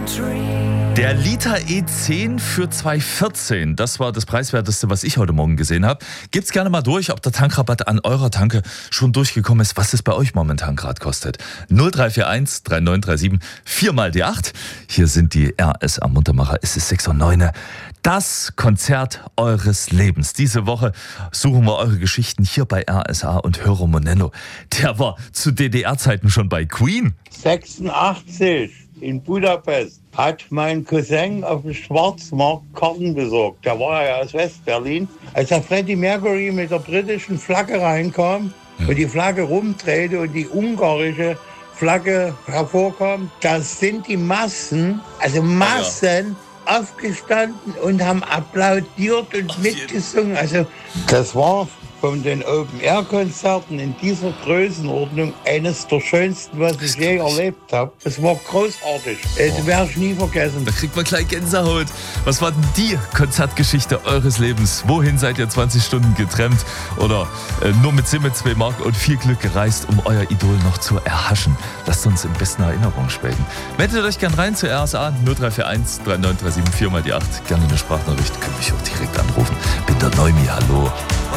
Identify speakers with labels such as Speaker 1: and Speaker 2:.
Speaker 1: Der Liter E10 für 2,14, das war das Preiswerteste, was ich heute Morgen gesehen habe. Gibt's gerne mal durch, ob der Tankrabatt an eurer Tanke schon durchgekommen ist, was es bei euch momentan gerade kostet. 0341 3937 4 mal die 8. Hier sind die RSA Muntermacher. Es ist 6:09 Uhr. Das Konzert eures Lebens. Diese Woche suchen wir eure Geschichten hier bei RSA und Hörer Monello. Der war zu DDR-Zeiten schon bei Queen.
Speaker 2: 86 in Budapest hat mein Cousin auf dem Schwarzmarkt Karten besorgt. Der war ja aus West-Berlin. Als der Freddie Mercury mit der britischen Flagge reinkam und die Flagge rumdrehte und die ungarische Flagge hervorkam, da sind die Massen, aufgestanden und haben applaudiert und mitgesungen. Also das war von den Open-Air-Konzerten in dieser Größenordnung eines der schönsten, was ich je erlebt habe. Es war großartig. Das werde ich nie vergessen.
Speaker 1: Da kriegt man gleich Gänsehaut. Was war denn die Konzertgeschichte eures Lebens? Wohin seid ihr 20 Stunden getrennt oder nur mit Sim mit 2 Mark und viel Glück gereist, um euer Idol noch zu erhaschen? Lasst uns in besten Erinnerungen schwelgen. Meldet euch gern rein zu RSA 0341 3937 4 mal die 8. Gerne eine Sprachnachricht, könnt mich auch direkt anrufen. Bin der Neumi, hallo.